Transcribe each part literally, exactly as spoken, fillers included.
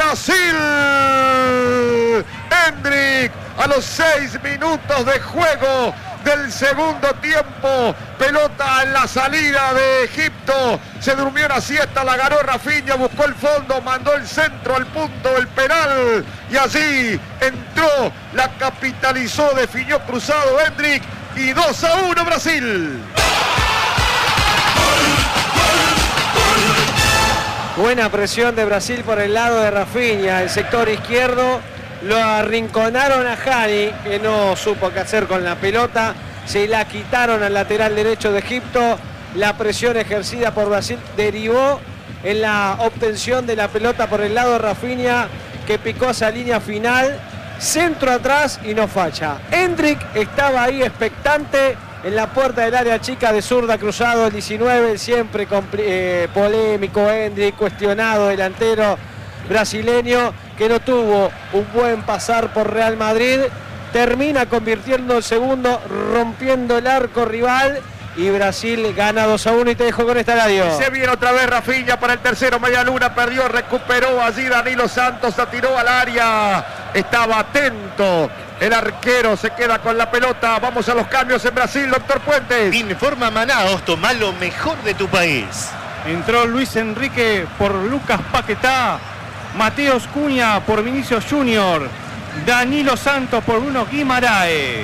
Brasil. Endrick a los seis minutos de juego del segundo tiempo, pelota en la salida de Egipto, se durmió una siesta, la ganó Rafinha, buscó el fondo, mandó el centro al punto del penal y allí entró, la capitalizó, definió cruzado Endrick y dos a uno Brasil. Buena presión de Brasil por el lado de Rafinha, el sector izquierdo. Lo arrinconaron a Hani, que no supo qué hacer con la pelota. Se la quitaron al lateral derecho de Egipto. La presión ejercida por Brasil derivó en la obtención de la pelota por el lado de Rafinha, que picó esa línea final. Centro atrás y no falla. Endrick estaba ahí expectante en la puerta del área chica de zurda, cruzado el diecinueve, el siempre eh, polémico Endrick, cuestionado delantero brasileño, que no tuvo un buen pasar por Real Madrid, termina convirtiendo el segundo, rompiendo el arco rival, y Brasil gana dos a uno. Y te dejo con esta radio. Se viene otra vez Rafinha para el tercero, media luna, perdió, recuperó allí Danilo Santos, la tiró al área, estaba atento el arquero, se queda con la pelota. Vamos a los cambios en Brasil, doctor Puentes. Informa Manaos, toma lo mejor de tu país. Entró Luis Enrique por Lucas Paquetá, Mateos Cunha por Vinicius Junior, Danilo Santos por Bruno Guimaraes.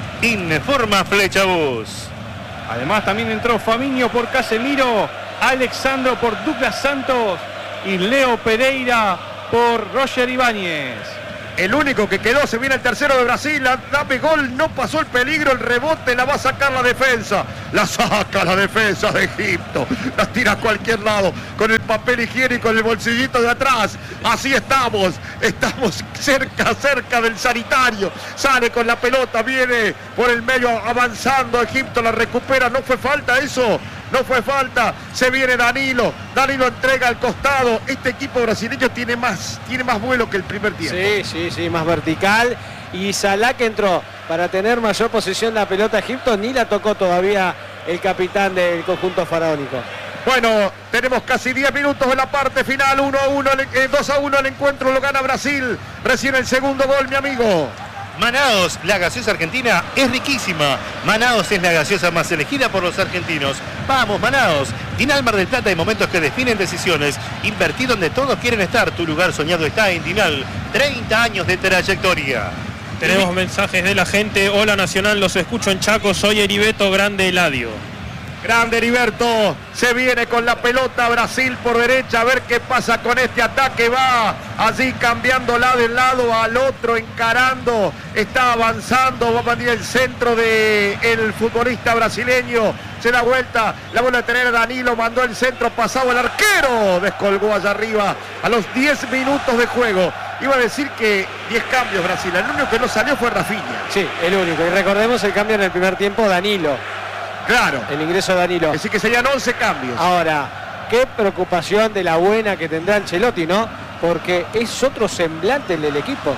Informa Flecha Bus. Además también entró Fabinho por Casemiro, Alexandro por Douglas Santos y Leo Pereira por Roger Ibáñez. El único que quedó, se viene el tercero de Brasil, dame gol, no pasó el peligro, el rebote la va a sacar la defensa, la saca la defensa de Egipto, la tira a cualquier lado, con el papel higiénico en el bolsillito de atrás, así estamos, estamos cerca, cerca del sanitario, sale con la pelota, viene por el medio avanzando, Egipto la recupera, no fue falta eso, no fue falta, se viene Danilo, Danilo entrega al costado, este equipo brasileño tiene más, tiene más vuelo que el primer tiempo. Sí, sí, sí, más vertical, y Salah, que entró para tener mayor posesión de la pelota Egipto, ni la tocó todavía el capitán del conjunto faraónico. Bueno, tenemos casi diez minutos en la parte final, uno a uno, dos a uno el encuentro, lo gana Brasil, recibe el segundo gol, mi amigo. Manaos, la gaseosa argentina es riquísima. Manaos es la gaseosa más elegida por los argentinos. Vamos, Manaos. Dinal Mar del Plata, hay momentos que definen decisiones. Invertí donde todos quieren estar. Tu lugar soñado está en Dinal. treinta años de trayectoria. Tenemos mensajes de la gente. Hola Nacional, los escucho en Chaco. Soy Heriberto Grande Eladio. Grande Heriberto, se viene con la pelota Brasil por derecha, a ver qué pasa con este ataque, va allí cambiándola de un lado al otro, encarando, está avanzando, va a venir el centro del futbolista brasileño, se da vuelta, la vuelve a tener Danilo, mandó el centro, pasado el arquero, descolgó allá arriba a los diez minutos de juego. Iba a decir que diez cambios Brasil, el único que no salió fue Rafinha. Sí, el único, y recordemos el cambio en el primer tiempo, Danilo. Claro. El ingreso de Danilo. Así que serían once cambios. Ahora, qué preocupación de la buena que tendrá Ancelotti, ¿no? Porque es otro semblante el del equipo.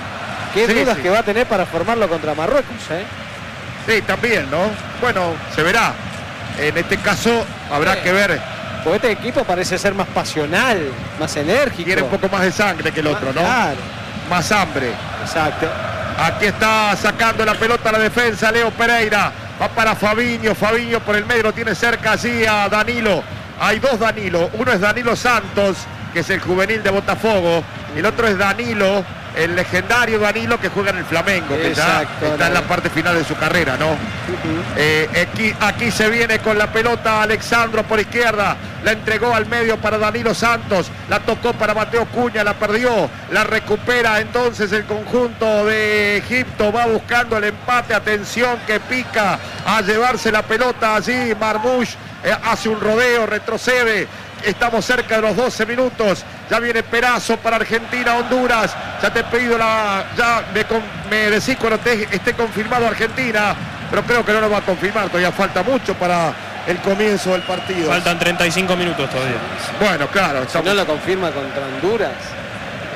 Qué sí, dudas sí. que va a tener para formarlo contra Marruecos, ¿eh? Sí, también, ¿no? Bueno, se verá. En este caso habrá sí. que ver. Porque este equipo parece ser más pasional, más enérgico. Tiene un poco más de sangre que el otro, ¿no? Claro. Más hambre. Exacto. Aquí está sacando la pelota a la defensa Leo Pereira. Va para Fabinho, Fabinho por el medio, lo tiene cerca allí a Danilo. Hay dos Danilo, uno es Danilo Santos, que es el juvenil de Botafogo, y el otro es Danilo, el legendario Danilo que juega en el Flamengo, que Exacto, ya está en la parte final de su carrera, ¿no? Uh-huh. eh, aquí, aquí se viene con la pelota Alexandro por izquierda, la entregó al medio para Danilo Santos, la tocó para Mateo Cunha, la perdió, la recupera entonces el conjunto de Egipto, va buscando el empate, atención que pica a llevarse la pelota allí, Marmoush eh, hace un rodeo, retrocede. Estamos cerca de los doce minutos. Ya viene Perazo para Argentina, Honduras. Ya te he pedido la... Ya me, me decís cuando te, esté confirmado Argentina. Pero creo que no lo va a confirmar. Todavía falta mucho para el comienzo del partido. Faltan treinta y cinco minutos todavía. Bueno, claro. Estamos... Si no lo confirma contra Honduras.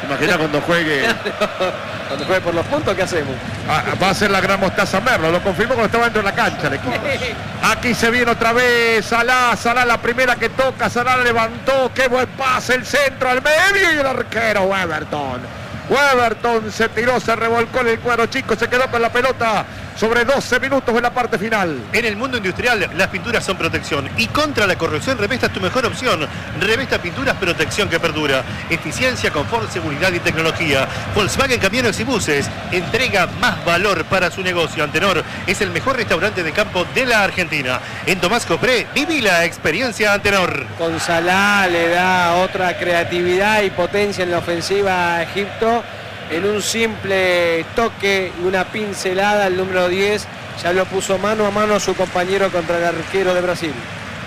Imagina cuando juegue. Cuando juegue por los puntos, ¿qué hacemos? Ah, va a ser la gran Mostaza Merlo, lo confirmó cuando estaba dentro de la cancha el equipo. Aquí se viene otra vez Salah, Salah la primera que toca, Salah levantó, qué buen pase, el centro al medio y el arquero Weberton. Weberton se tiró, se revolcó en el cuadro chico, se quedó con la pelota sobre doce minutos en la parte final. En el mundo industrial, las pinturas son protección. Y contra la corrosión, Revesta es tu mejor opción. Revesta Pinturas, protección que perdura. Eficiencia, confort, seguridad y tecnología. Volkswagen Camiones y Buses entrega más valor para su negocio. Antenor es el mejor restaurante de campo de la Argentina. En Tomás Copré, viví la experiencia Antenor. Con Salah le da otra creatividad y potencia en la ofensiva a Egipto. En un simple toque y una pincelada, el número diez ya lo puso mano a mano a su compañero contra el arquero de Brasil.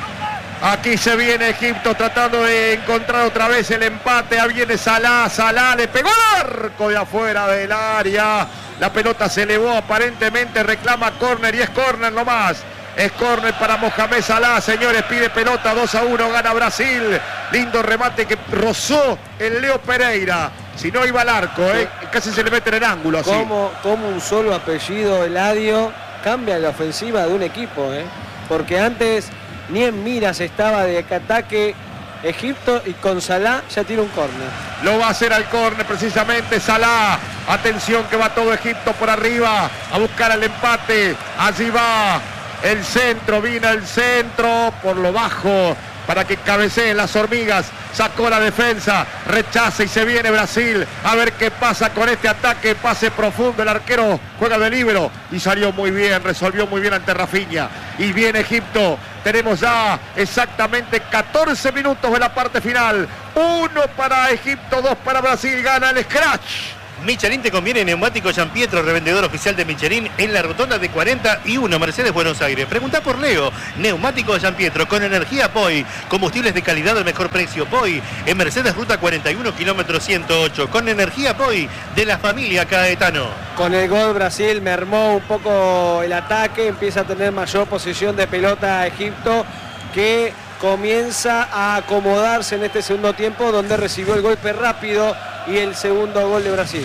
Aquí se viene Egipto tratando de encontrar otra vez el empate. Ahí viene Salah, Salah le pegó al arco de afuera del área. La pelota se elevó, aparentemente reclama córner y es córner nomás. Es córner para Mohamed Salah, señores, pide pelota, dos a uno, gana Brasil. Lindo remate que rozó el Leo Pereira. Si no iba al arco, ¿eh? Casi se le mete en el ángulo así. Como, como un solo apellido, Eladio, cambia la ofensiva de un equipo, ¿eh? Porque antes ni en miras estaba de ataque Egipto y con Salah ya tira un córner. Lo va a hacer al córner precisamente Salah. Atención que va todo Egipto por arriba a buscar el empate. Allí va el centro, vino el centro por lo bajo para que cabeceen las hormigas. Sacó la defensa, rechaza y se viene Brasil. A ver qué pasa con este ataque. Pase profundo, el arquero juega de líbero y salió muy bien, resolvió muy bien ante Rafinha. Y viene Egipto. Tenemos ya exactamente catorce minutos de la parte final. Uno para Egipto, dos para Brasil. Gana el Scratch. Michelin te conviene, neumático Gianpietro, revendedor oficial de Michelin en la rotonda de cuarenta y uno, Mercedes, Buenos Aires. Pregunta por Leo, neumático Gianpietro con energía P O I, combustibles de calidad al mejor precio. P O I en Mercedes, ruta cuarenta y uno, kilómetro ciento ocho, con energía P O I de la familia Caetano. Con el gol Brasil mermó un poco el ataque, empieza a tener mayor posesión de pelota a Egipto, que comienza a acomodarse en este segundo tiempo, donde recibió el golpe rápido y el segundo gol de Brasil.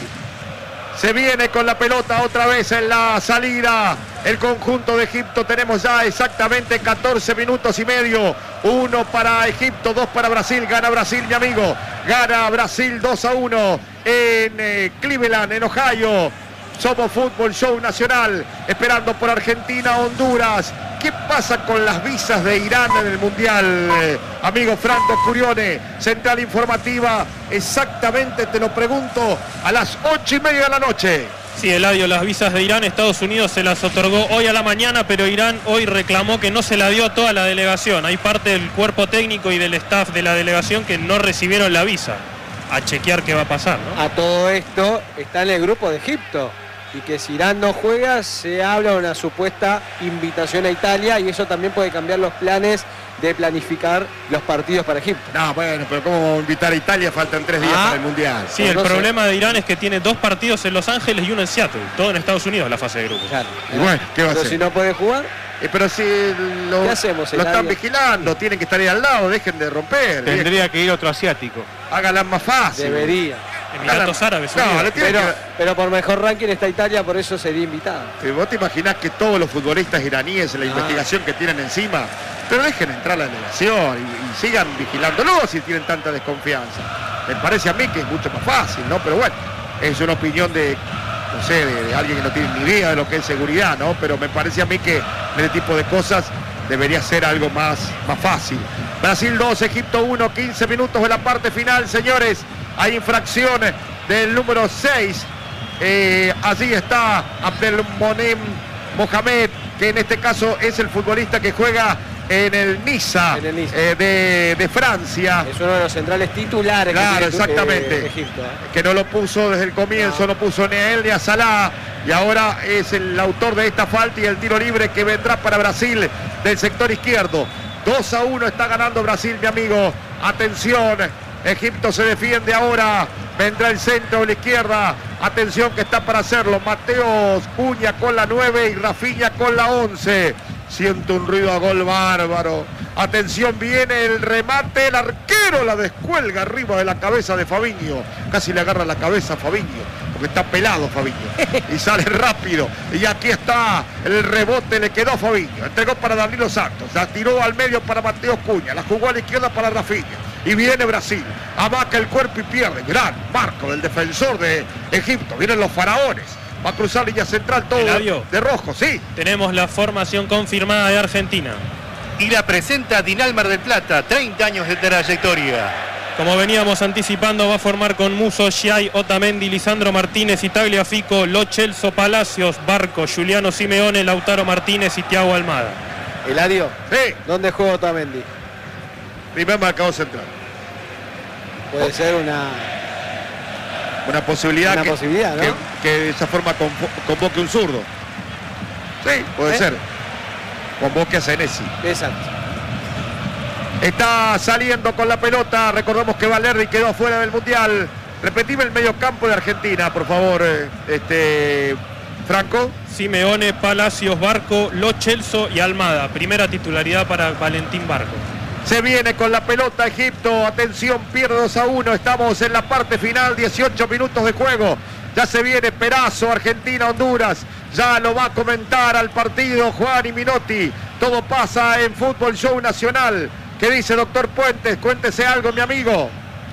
Se viene con la pelota otra vez en la salida el conjunto de Egipto. Tenemos ya exactamente catorce minutos y medio. Uno para Egipto, dos para Brasil. Gana Brasil, mi amigo. Gana Brasil dos a uno en eh, Cleveland, en Ohio. Somos Fútbol Show Nacional, esperando por Argentina, Honduras. ¿Qué pasa con las visas de Irán en el Mundial? Eh, amigo Franco Curione, Central Informativa, exactamente te lo pregunto a las ocho y media de la noche. Sí, Eladio, las visas de Irán, Estados Unidos se las otorgó hoy a la mañana, pero Irán hoy reclamó que no se la dio a toda la delegación. Hay parte del cuerpo técnico y del staff de la delegación que no recibieron la visa. A chequear qué va a pasar, ¿no? A todo esto está en el grupo de Egipto. Y que si Irán no juega, se habla de una supuesta invitación a Italia, y eso también puede cambiar los planes de planificar los partidos para Egipto. No, bueno, pero ¿cómo invitar a Italia? Faltan tres días Ah, para el Mundial. Sí, el Entonces, problema de Irán es que tiene dos partidos en Los Ángeles y uno en Seattle. Todo en Estados Unidos, la fase de grupos. Claro. Y bueno, ¿qué va a Pero hacer? si no puede jugar, Eh, pero si lo, ¿qué hacemos, lo están Eladio? vigilando, tienen que estar ahí al lado, dejen de romper. Tendría que ir otro asiático. Háganla más fácil. debería. Emiratos Hagan- Árabes No, Unidos. le tienen Pero, que- pero por mejor ranking está Italia, por eso sería invitada. Eh, ¿Vos te imaginás que todos los futbolistas iraníes, la Ah. investigación que tienen encima, pero dejen entrar a la delegación y, y sigan vigilándolo si tienen tanta desconfianza? Me parece a mí que es mucho más fácil, ¿no? Pero bueno, es una opinión de, no sé, de, de alguien que no tiene ni idea de lo que es seguridad, ¿no? Pero me parece a mí que ese tipo de cosas debería ser algo más, más fácil. Brasil dos, Egipto uno, quince minutos de la parte final, señores. Hay infracciones del número seis. Eh, allí está Abdelmonem Mohamed, que en este caso es el futbolista que juega en el Niza, En el Niza. eh, de, de Francia. Es uno de los centrales titulares. Claro, que tiene, exactamente. eh, Egipto, ¿eh? Que no lo puso desde el comienzo, no. No. puso ni a él ni a Salah. Y ahora es el autor de esta falta y el tiro libre que vendrá para Brasil del sector izquierdo. dos a uno está ganando Brasil, mi amigo. Atención, Egipto se defiende ahora. Vendrá el centro a la izquierda. Atención que está para hacerlo. Mateos Cuña con la nueve y Rafinha con la once. Siente un ruido a gol bárbaro. Atención, viene el remate. El arquero la descuelga arriba de la cabeza de Fabinho. Casi le agarra la cabeza a Fabinho, porque está pelado Fabinho. Y sale rápido. Y aquí está el rebote, le quedó a Fabinho. Entregó para Danilo Santos. La tiró al medio para Mateos Cuña. La jugó a la izquierda para Rafinha. Y viene Brasil. Amaca el cuerpo y pierde. Gran marco del defensor de Egipto. Vienen los faraones. Va a cruzar línea central todo Eladio, de rojo, sí. Tenemos la formación confirmada de Argentina. Y la presenta Dinalmar del Plata, treinta años de trayectoria. Como veníamos anticipando, va a formar con Musso, Schiai, Otamendi, Lisandro Martínez y Tagliafico, Lo Celso, Palacios, Barco, Juliano Simeone, Lautaro Martínez y Thiago Almada. Eladio, Sí, ¿dónde juega Otamendi? primer marcador central. Puede ser una... Una posibilidad, Una que, posibilidad, ¿no? que, que de esa forma convo- convoque un zurdo. Sí, puede ¿Eh? ser. Convoque a Senesi. Exacto. Está saliendo con la pelota. Recordamos que Valerdi quedó fuera del Mundial. Repetime el mediocampo de Argentina, por favor, eh, este Franco. Simeone, Palacios, Barco, Lo Celso y Almada. Primera titularidad para Valentín Barco. Se viene con la pelota Egipto. Atención, pierde dos a uno. Estamos en la parte final, dieciocho minutos de juego. Ya se viene Perazo, Argentina, Honduras. Ya lo va a comentar al partido Juan y Minotti. Todo pasa en Fútbol Show Nacional. ¿Qué dice doctor Puentes? Cuéntese algo, mi amigo.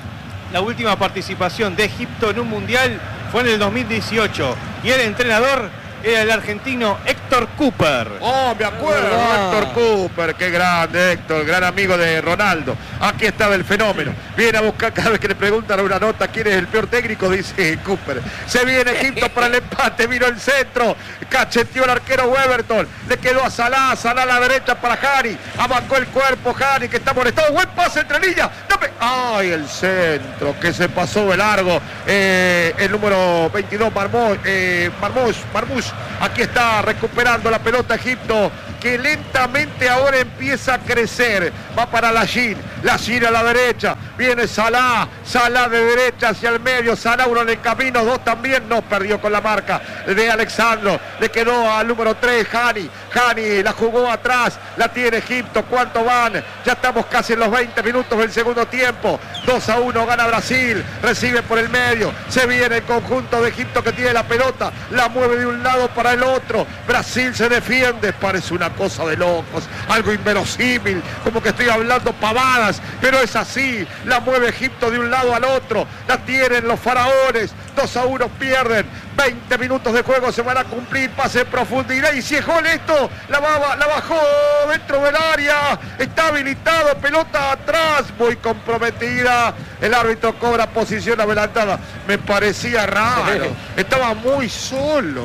La última participación de Egipto en un mundial fue en el dos mil dieciocho y el entrenador era el argentino Héctor Cooper. Oh, me acuerdo, Ah. Héctor Cooper, qué grande Héctor, gran amigo de Ronaldo. Aquí estaba el fenómeno. Viene a buscar cada vez que le preguntan a una nota quién es el peor técnico, dice Cooper. Se viene Egipto para el empate, vino el centro, cacheteó el arquero Weberton, le quedó a Salah, Salah a la derecha para Hani, abacó el cuerpo Hani que está molestado, buen pase entre líneas. No me... Ay, el centro que se pasó de largo. Eh, el número veintidós, Marmoush, eh, Marmoush, Marmoush. Aquí está recuperando la pelota Egipto, que lentamente ahora empieza a crecer. Va para Lajin, Lajin a la derecha, viene Salah, Salah de derecha hacia el medio, Salah uno en el camino, dos también, no perdió con la marca de Alexandro, le quedó al número tres, Hani, Hani la jugó atrás, la tiene Egipto, ¿cuánto van? Ya estamos casi en los veinte minutos del segundo tiempo, dos a uno gana Brasil, recibe por el medio, se viene el conjunto de Egipto que tiene la pelota, la mueve de un lado para el otro, Brasil se defiende, parece una cosa de locos, algo inverosímil, como que estoy hablando pavadas, pero es así, la mueve Egipto de un lado al otro, la tienen los faraones, dos a uno pierden, veinte minutos de juego se van a cumplir, pase en profundidad, y si es gol esto, la, va, la bajó dentro del área, está habilitado, pelota atrás, muy comprometida, el árbitro cobra posición adelantada, me parecía raro, estaba muy solo.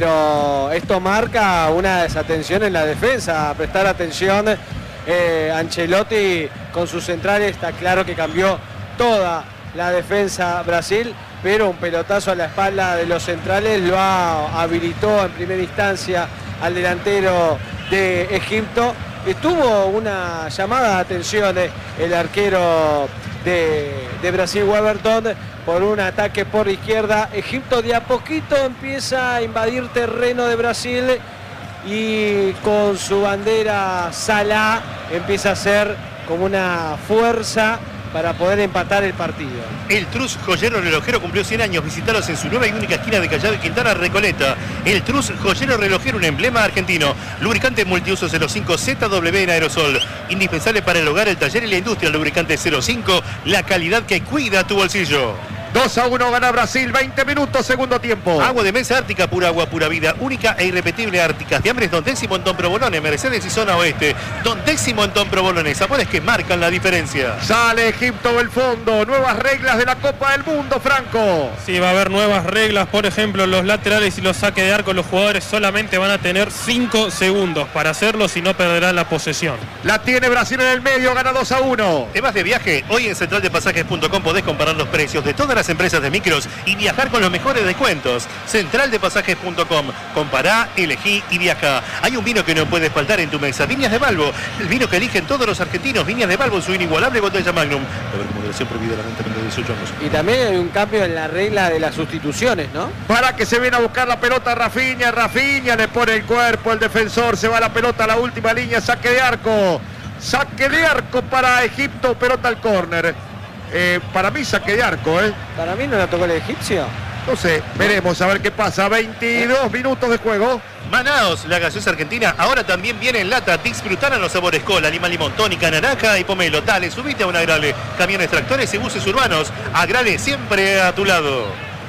Pero esto marca una desatención en la defensa, a prestar atención. eh, Ancelotti con sus centrales está claro que cambió toda la defensa Brasil, pero un pelotazo a la espalda de los centrales lo habilitó en primera instancia al delantero de Egipto. Estuvo una llamada de atención eh, el arquero de, de Brasil, Weberton, por un ataque por izquierda. Egipto de a poquito empieza a invadir terreno de Brasil y con su bandera Salah empieza a ser como una fuerza para poder empatar el partido. El Trus Joyero Relojero cumplió cien años. Visitaros en su nueva y única esquina de Callao y Quintana, Recoleta. El Trus Joyero Relojero, un emblema argentino. Lubricante multiuso cero cinco Z W en aerosol. Indispensable para el hogar, el taller y la industria. Lubricante cero cinco, la calidad que cuida tu bolsillo. dos a uno gana Brasil, veinte minutos, segundo tiempo. Agua de mesa Ártica, pura agua, pura vida, única e irrepetible Ártica. Fiambres Don Décimo en Don Provolone, Mercedes y Zona Oeste. Don Décimo en Don Provolone, sabores que marcan la diferencia. Sale Egipto del fondo, nuevas reglas de la Copa del Mundo, Franco. Sí, va a haber nuevas reglas, por ejemplo, los laterales y los saques de arco, los jugadores solamente van a tener cinco segundos para hacerlo, si no perderán la posesión. La tiene Brasil en el medio, gana dos a uno. Temas de viaje, hoy en central de pasajes punto com podés comparar los precios de todas las empresas de micros y viajar con los mejores descuentos. central de pasajes punto com. Compará, elegí y viaja. Hay un vino que no puede faltar en tu mesa. Viñas de Balbo, el vino que eligen todos los argentinos. Viñas de Balbo en su inigualable botella Magnum. A ver, moderación prohibida la venta de dieciocho años. Y también hay un cambio en la regla de las sustituciones, ¿no? Para que se viene a buscar la pelota Rafinha. Rafinha le pone el cuerpo, el defensor. Se va la pelota a la última línea. Saque de arco. Saque de arco para Egipto. Pelota al córner. Eh, para mí saque de arco, ¿eh? Para mí no la tocó el egipcio. No sé, veremos a ver qué pasa. veintidós minutos de juego. Manaos, la gaseosa argentina, ahora también viene en lata. Disfrutarán los sabores cola, lima, limón, tónica, naranja y pomelo. Dale, subite a un Agrale. Camiones, tractores y buses urbanos. Agrale siempre a tu lado.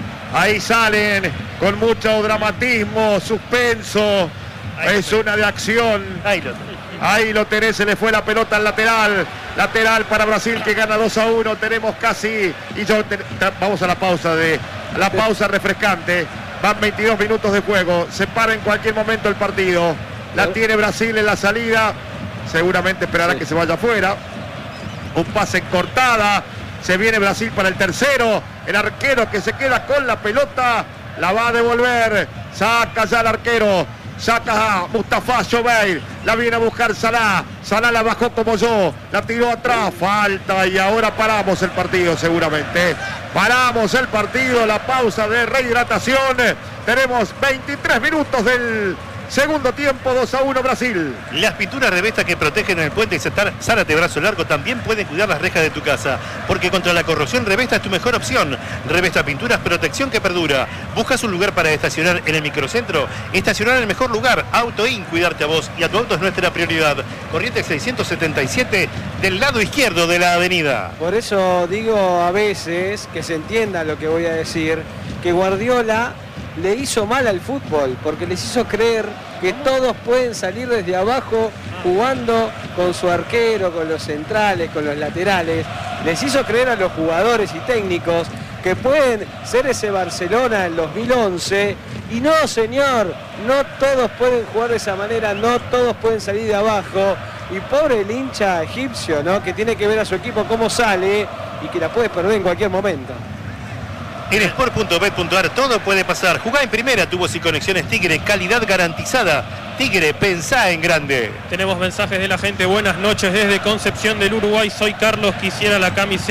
Ahí salen con mucho dramatismo, suspenso. Ahí es una de acción. Ahí lo Ahí lo tenés, se le fue la pelota al lateral. Lateral para Brasil que gana dos a uno. Tenemos casi. Y yo te, te, vamos a la pausa de. La pausa refrescante. Van veintidós minutos de juego. Se para en cualquier momento el partido. La tiene Brasil en la salida. Seguramente esperará sí. que se vaya afuera. Un pase en cortada. Se viene Brasil para el tercero. El arquero que se queda con la pelota. La va a devolver. Saca ya el arquero. Saca a Mustafa Shobeir. La viene a buscar Salah. Salah la bajó como yo. La tiró atrás. Falta. Y ahora paramos el partido seguramente. Paramos el partido. La pausa de rehidratación. Tenemos veintitrés minutos del segundo tiempo. dos a uno Brasil. Las pinturas Revesta que protegen el puente y Zárate Brazo Largo también pueden cuidar las rejas de tu casa. Porque contra la corrosión Revesta es tu mejor opción. Revesta Pinturas, protección que perdura. ¿Buscas un lugar para estacionar en el microcentro? Estacionar en el mejor lugar. AutoIn, cuidarte a vos y a tu auto es nuestra prioridad. Corrientes seiscientos setenta y siete del lado izquierdo de la avenida. Por eso digo a veces, que se entienda lo que voy a decir, que Guardiola le hizo mal al fútbol, porque les hizo creer que todos pueden salir desde abajo jugando con su arquero, con los centrales, con los laterales. Les hizo creer a los jugadores y técnicos que pueden ser ese Barcelona en dos mil once. Y no, señor, no todos pueden jugar de esa manera, no todos pueden salir de abajo. Y pobre el hincha egipcio, ¿no? Que tiene que ver a su equipo cómo sale y que la puede perder en cualquier momento. En sport punto bet punto ar todo puede pasar. Jugá en primera, tubos y conexiones Tigre, calidad garantizada. Tigre, pensá en grande. Tenemos mensajes de la gente. Buenas noches desde Concepción del Uruguay. Soy Carlos, quisiera la camiseta